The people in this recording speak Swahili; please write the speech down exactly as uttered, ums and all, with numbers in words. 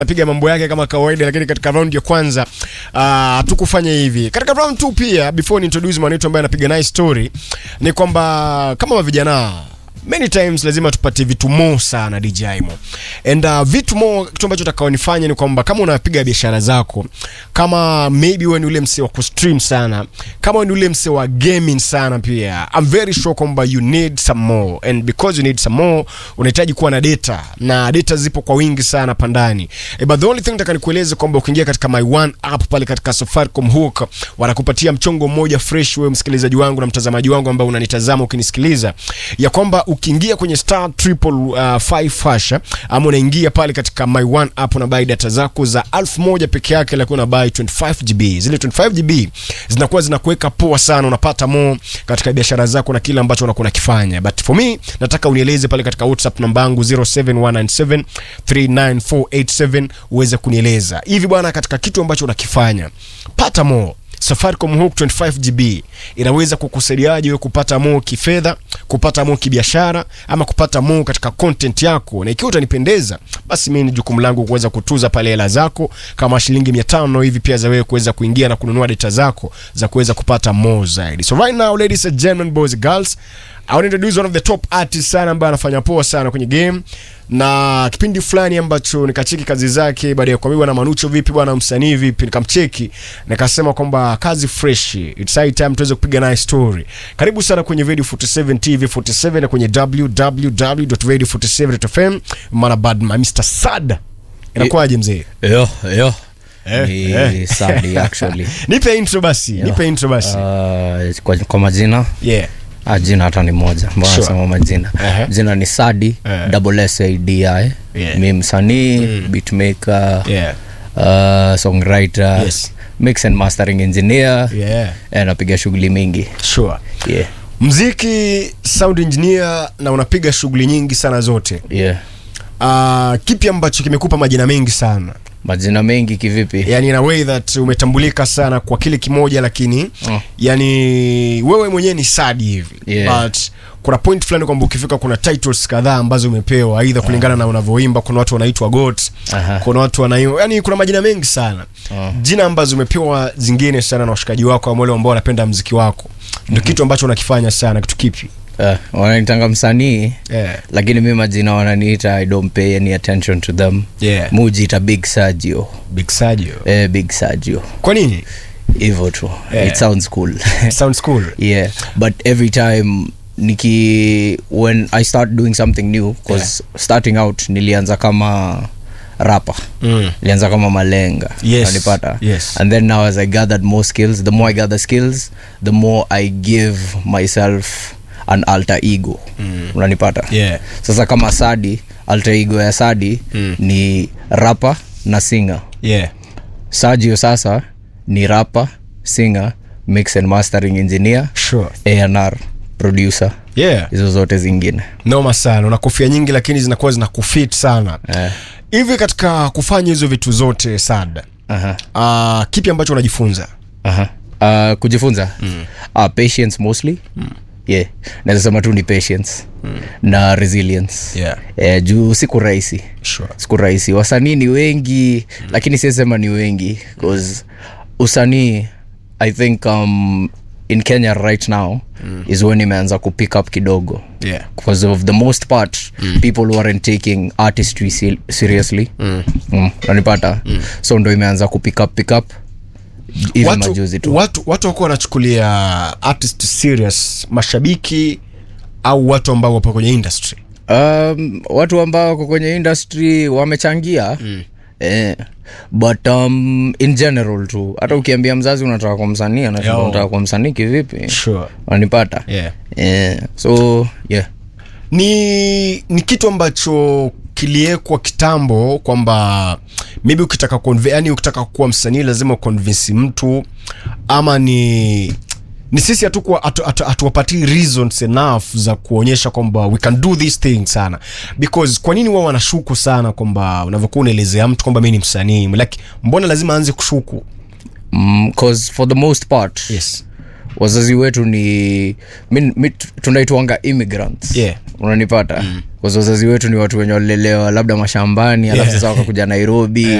Napiga mambo yake kama kawaida, lakini katika round ya kwanza uh, tukufanya hivi. Katika round two pia, before ni introduce mwanetu ambaye anapiga nice story, ni kwamba kama vijana many times lazima tupate vitu mo sana D J Mo. And uh, vitu mo kitu ambacho utakaonifanya ni kwamba kama unapiga biashara zako, kama maybe wewe ni ule msee wa kustream sana, kama wewe ni ule msee wa gaming sana pia, I'm very sure kwamba you need some more, and because you need some more unahitaji kuwa na data, na data zipo kwa wingi sana pandani. E, but the only thing nataka nikueleze kwamba ukiingia katika My One app pale katika Safaricom hook, wanakupatia mchongo mmoja fresh wewe msikilizaji wangu na mtazamaji wangu ambao unanitazama ukinisikiliza, ya kwamba ukiingia kwenye star triple uh, five fasha ama unaingia pale katika My One app na buy data zako za elfu moja peke yake, lakini una buy twenty-five gigabytes. Zile twenty-five gigabytes zinakuwa zinakuweka poa sana, unapata more katika biashara zako na kila ambacho unakuwa unakifanya. But for me nataka unieleze pale katika WhatsApp namba yangu zero seven one nine seven three nine four eight seven uweze kunieleza hivi bwana, katika kitu ambacho unakifanya pata more. Safaricom Hook twenty-five gigabytes inaweza kukusaidiaje wewe kupata more kifedha, kupata more kibiashara, ama kupata more katika content yako. Na ikiwa utanipendeza, basi mimi ni jukumu langu kuweza kutuza pale hela zako kama shilingi mia tano hivi pia za wewe kuweza kuingia na kununua data zako za kuweza kupata more zaidi. So right now, ladies and gentlemen, boys and girls, I want to introduce one of the top artists sana ambaye anafanya poa sana kwenye game. Na kipindi fulani ambacho nikacheki kazi zake, baada ya kuambiwa na Manucho vipi bwana msanii vipi, nikamcheki nikasema kwamba kazi fresh, it's high time tuweze kupiga naye story. Karibu sana kwenye Radio forty-seven T V forty-seven na kwenye w w w dot radio forty-seven dot f m. Mana badman Mister Sad, inakuaje mzee? Yo yo Eh, ni eh. Sadi actually. Nipe intro basi, Yo. nipe intro basi. Uh, kwa, kwa majina Yeah. Ah, jina hata ni moja. Mbona Sure. nasema majina? Uh-huh. Jina ni Sadi, Uh-huh. double S A D I. Yeah. Mimi msanii, Mm. beatmaker, Yeah. uh, songwriter, Yes. mix and mastering engineer. Yeah. Eh, napiga shughuli mingi. Sure. Yeah. Mziki, sound engineer, na unapiga shughuli nyingi sana zote. Yeah. Uh, kipi ambacho kimekupa majina mengi sana? Majina mengi kivipi? Yani in a way that umetambulika sana kwa kile kimoja, lakini Oh. yani wewe mwenyewe ni Sadi hivi. Yeah. But kuna point fulani kwamba ukifika kuna titles kadhaa ambazo umepewa either kulingana uh. na unavyoimba. Kuna watu wanaitwa goats, Aha. kuna watu wanaimba, yani kuna majina mengi sana. Uh. Jina ambazo umepewa zingine sana na washikaji wako au wale ambao wanapenda muziki wako. Ndio mm-hmm. kitu ambacho unakifanya sana, kitu kipi? Uh, wananitanga msanii, Yeah. lakini mimi majina wananiita I don't pay any attention to them. Yeah. Mujiita Big Sergio. Big Sergio. Eh, Big Sergio. Kwa nini? Hivyo tu. Yeah. It sounds cool. Sounds cool. Yeah, but every time niki when I start doing something new, cause yeah. starting out nilianza kama rapper. Mm. Nilianza kama malenga. Yes. Unanipata? Yes. And then now as I gathered more skills, the more I gather skills, the more I give myself an alter ego. Mm. Unanipata? Yeah. Sasa kama Sadi, alter ego ya Sadi mm. ni rapper na singer. Yeah. Sergio sasa ni rapper, singer, mix and mastering engineer, Sure. A and R producer. Yeah. Hizo zote zingine. Noma sana. Una kofia nyingi lakini zinakuwa zinakufit sana. Eh. Hivi katika kufanya hizo vitu zote Sad, Aha. uh, kipi ambacho unajifunza? Aha. Uh, kujifunza? Mm. Uh, patience mostly. Mm. Yeah. Naweza sema tu ni patience. Mm. Na resilience. Yeah. Eh, juu siku rahisi. Sure. Siku rahisi. Wasanii ni wengi, mm. lakini siwezi sema ni wengi cause usanii I think um in Kenya right now mm. is when imeanza ku pick up kidogo. Yeah. Because of the most part mm. people weren't taking artistry se- seriously. Mm. Mm. Unanipata? Mm. So ndo imeanza ku pick up pick up. Even majuzi tu. Watu watu wako wanachukulia artist serious, mashabiki au watu ambao wapo kwenye industry? Um, watu ambao wako kwenye industry wamechangia. Mm. Eh, but um, in general tu hata ukiambia mzazi unataka kwa msanii anasema unataka kwa msanii kivipi? Sure. Unanipata? Yeah. Eh, so yeah. Ni ni kitu ambacho kiliekwa kitambo kwamba maybe ukitaka convince, yani ukitaka kuwa msanii lazima convince mtu, ama ni ni sisi hatukuwa hatuwapati atu, atu reasons enough za kuonyesha kwamba we can do this thing sana. Because kwa nini wao wanashuku sana kwamba unavyokuwa unaelezea mtu kwamba mimi ni msanii, like mbona lazima aanze kushuku? Mm, cause for the most part, yes, wazazi wetu ni min, mit, tunaitwanga immigrants. Yeah. Unanipata? Mm. kwa wazazi wetu ni watu wenye walelewa labda mashambani alafu Yeah. sasa wakakuja Nairobi